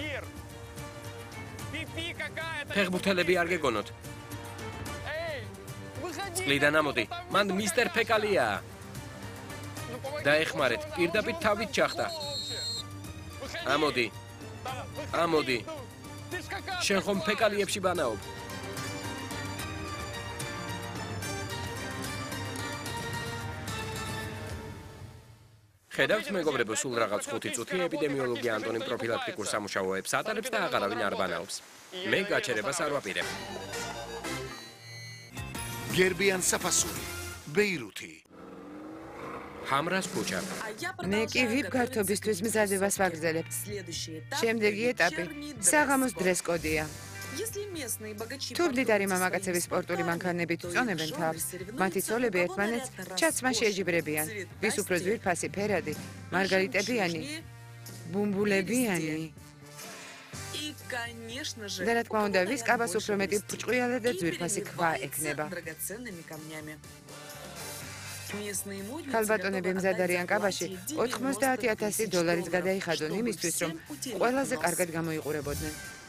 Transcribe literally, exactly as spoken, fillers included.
ფეხბურთელები არ გეგონოთ. წყლიდან ამოდი, მან მისტერ ფეკალია. დაეხმარეთ, პირდაპირ თავით ჩახტა. ამოდი. ამოდი. შენ ხომ ფეკალიებში ბანაობ? ხედავთ მეგობრებო, სულ რაღაც ხუთი წუთი ეპიდემიოლოგია ანტონი პროფილაქტიკურ სამუშაოებს ატარებს და აღარავინ არ ბანაობს. მე გაჩერებას არ ვაპირებ. გერბიან საფასური, ბეირუთი. ჰამრას ქუჩა. მე კი ვიპ გართობისთვის მზადებას ვაგრძელებ. შემდეგი ეტაპი საღამოს დრეს-კოდია. თუ მდიდარი მამაკაცები სპორტული მანქანებით წონებენ თავს, მათი ცოლები ერთმანეთს ჩაცმაში ეჯიბრებიან. ვის უფრო ძვირფასი ფერადი, მარგალიტებიანი, ბუმბულებიანი. და რა თქმა უნდა, ვის კაბას უფრო მეტი ბრჭყვიალა და ძვირფასი ქვა ექნება. ქალბატონები მზად არიან კაბაში ოთხმოცდაათი ათასი დოლარიც გადაიხადონ იმისთვის, რომ ყველაზე კარგად გამოიყურებოდნენ.